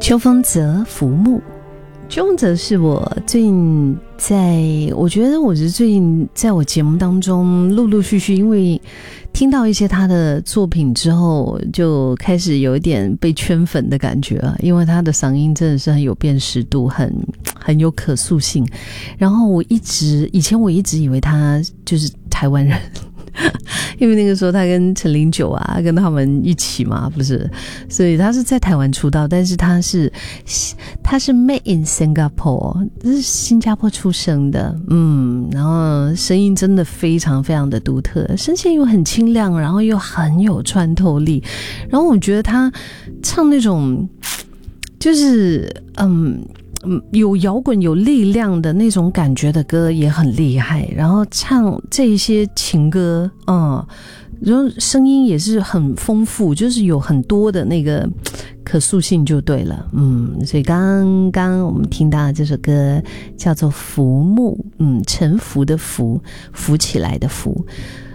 秋风泽浮木，秋风泽是我最近我觉得我是最近在我节目当中陆陆续续，因为听到一些他的作品之后，就开始有一点被圈粉的感觉了，因为他的嗓音真的是很有辨识度，很有可塑性。然后以前我一直以为他就是台湾人。因为那个时候他跟陈零九啊跟他们一起嘛，不是，所以他是在台湾出道，但是他是 made in Singapore， 这是新加坡出生的，然后声音真的非常非常的独特，声线又很清亮，然后又很有穿透力，然后我觉得他唱那种就是有摇滚有力量的那种感觉的歌也很厉害，然后唱这一些情歌然后声音也是很丰富，就是有很多的那个可塑性就对了。所以刚刚我们听到的这首歌叫做浮木，沉浮的浮，浮起来的浮。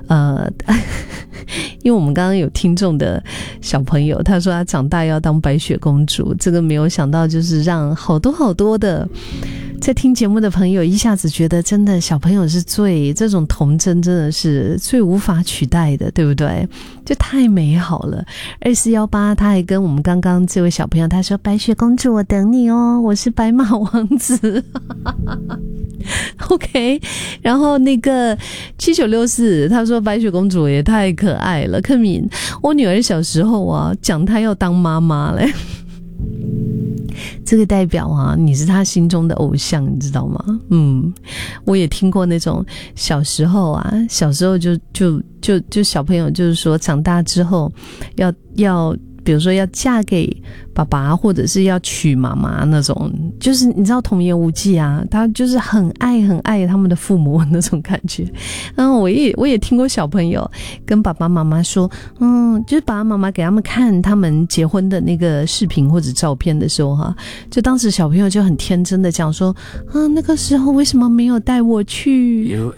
因为我们刚刚有听众的小朋友，他说他长大要当白雪公主，这个没有想到就是让好多好多的在听节目的朋友一下子觉得真的小朋友是这种童真真的是最无法取代的，对不对？就太美好了。2418他还跟我们刚刚这位小朋友他说，白雪公主我等你哦，我是白马王子OK， 然后那个7964他说白雪公主也太可爱了。克敏，我女儿小时候啊讲她要当妈妈嘞，这个代表啊你是她心中的偶像，你知道吗？我也听过那种小时候就小朋友就是说长大之后要比如说要嫁给爸爸或者是要娶妈妈那种，就是你知道童言无忌啊，他就是很爱他们的父母那种感觉。然后我也听过小朋友跟爸爸妈妈说，就是爸爸妈妈给他们看他们结婚的那个视频或者照片的时候就当时小朋友就很天真的讲说，那个时候为什么没有带我去？